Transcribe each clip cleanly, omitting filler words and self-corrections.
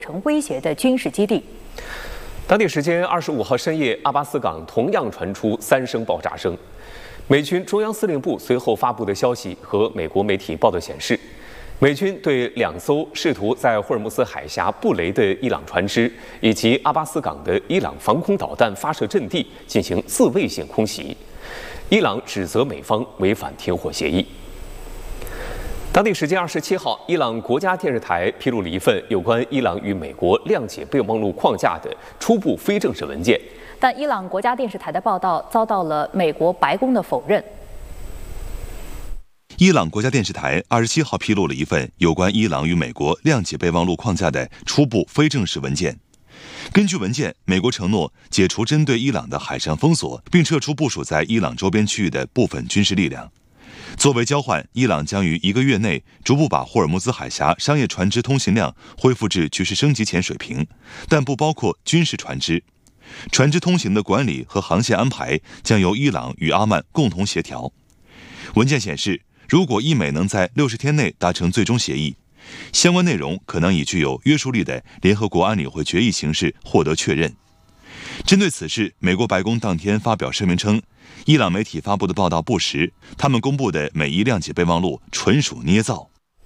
成威胁的军事基地。 当地时间25号深夜，阿巴斯港同样传出3声爆炸声。美军中央司令部随后发布的消息和美国媒体报道显示，美军对2艘试图在霍尔木兹海峡布雷的伊朗船只以及阿巴斯港的伊朗防空导弹发射阵地进行自卫性空袭。伊朗指责美方违反停火协议。当地时间27号，伊朗国家电视台披露了一份有关伊朗与美国谅解备忘录框架的初步非正式文件， 但伊朗国家电视台的报道遭到了美国白宫的否认。 伊朗国家电视台27号披露了一份有关伊朗与美国谅解备忘录框架的初步非正式文件。根据文件，美国承诺解除针对伊朗的海上封锁，并撤出部署在伊朗周边区域的部分军事力量。作为交换，伊朗将于1个月内逐步把霍尔木兹海峡商业船只通行量恢复至局势升级前水平，但不包括军事船只。船只通行的管理和航线安排将由伊朗与阿曼共同协调。文件显示，如果伊美能在60天内达成最终协议，相关内容可能以具有约束力的联合国安理会决议形式获得确认。针对此事，美国白宫当天发表声明称，伊朗媒体发布的报道不实，他们公布的每一谅解备忘录纯属捏造。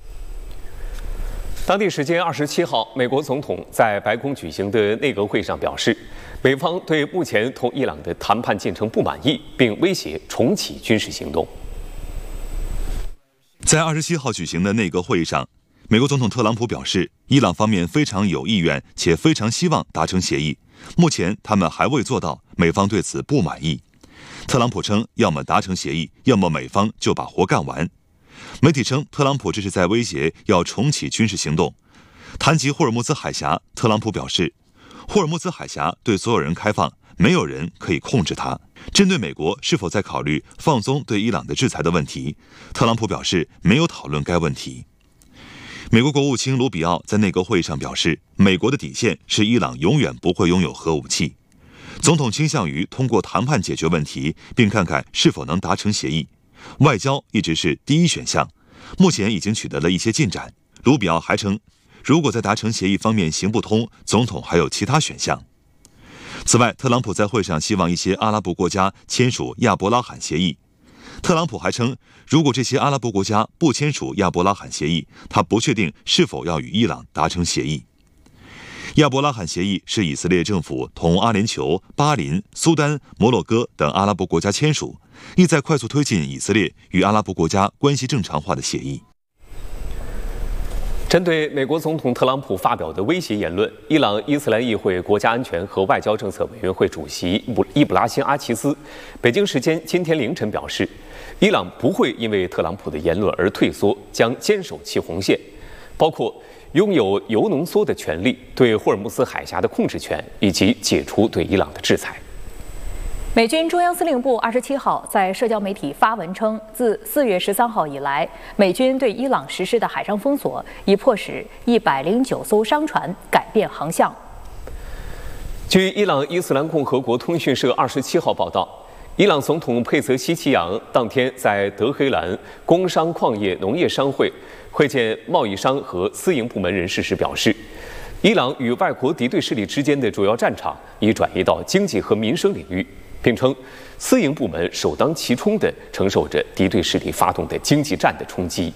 当地时间27号，美国总统在白宫举行的内阁会上表示，美方对目前同伊朗的谈判进程不满意，并威胁重启军事行动。 在27号举行的内阁会议上，美国总统特朗普表示，伊朗方面非常有意愿且非常希望达成协议，目前他们还未做到，美方对此不满意。特朗普称，要么达成协议，要么美方就把活干完。媒体称，特朗普这是在威胁要重启军事行动。谈及霍尔木兹海峡，特朗普表示，霍尔木兹海峡对所有人开放，没有人可以控制它。针对美国是否在考虑放松对伊朗的制裁的问题，特朗普表示没有讨论该问题。美国国务卿卢比奥在内阁会议上表示，美国的底线是伊朗永远不会拥有核武器。总统倾向于通过谈判解决问题，并看看是否能达成协议。外交一直是第一选项，目前已经取得了一些进展。卢比奥还称，如果在达成协议方面行不通，总统还有其他选项。此外，特朗普在会上希望一些阿拉伯国家签署亚伯拉罕协议。特朗普还称，如果这些阿拉伯国家不签署亚伯拉罕协议，他不确定是否要与伊朗达成协议。亚伯拉罕协议是以色列政府同阿联酋、巴林、苏丹、摩洛哥等阿拉伯国家签署，意在快速推进以色列与阿拉伯国家关系正常化的协议。 针对美国总统特朗普发表的威胁言论，伊朗伊斯兰议会国家安全和外交政策委员会主席伊卜拉欣·阿齐斯，北京时间今天凌晨表示，伊朗不会因为特朗普的言论而退缩，将坚守其红线，包括拥有铀浓缩的权利、对霍尔木兹海峡的控制权，以及解除对伊朗的制裁。 美军中央司令部27号在社交媒体发文称，自4月13号以来，美军对伊朗实施的海上封锁已迫使109艘商船改变航向。 据伊朗伊斯兰共和国通讯社27号报道，伊朗总统佩泽西奇扬当天在德黑兰工商矿业农业商会会见贸易商和私营部门人士时表示，伊朗与外国敌对势力之间的主要战场已转移到经济和民生领域，并称私营部门首当其冲地承受着敌对势力发动的经济战的冲击。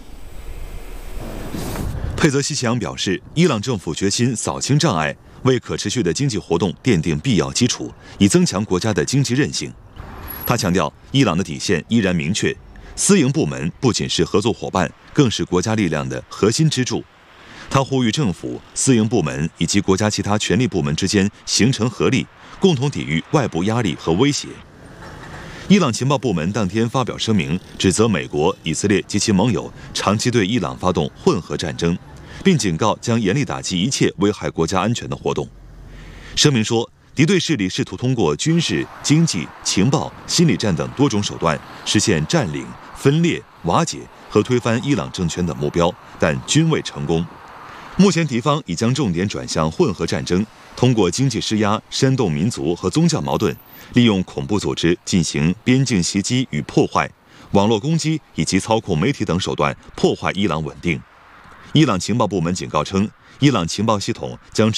佩泽西奇扬表示，伊朗政府决心扫清障碍，为可持续的经济活动奠定必要基础，以增强国家的经济韧性。他强调，伊朗的底线依然明确，私营部门不仅是合作伙伴，更是国家力量的核心支柱。他呼吁政府、私营部门以及国家其他权力部门之间形成合力，共同抵御外部压力和威胁。伊朗情报部门当天发表声明，指责美国、以色列及其盟友长期对伊朗发动混合战争，并警告将严厉打击一切危害国家安全的活动。声明说，敌对势力试图通过军事、经济、情报、心理战等多种手段，实现占领、分裂、瓦解和推翻伊朗政权等目标，但均未成功。目前敌方已将重点转向混合战争，通过经济施压、煽动民族和宗教矛盾，利用恐怖组织进行边境袭击与破坏、网络攻击以及操控媒体等手段破坏伊朗稳定。伊朗情报部门警告称， 伊朗情报系统将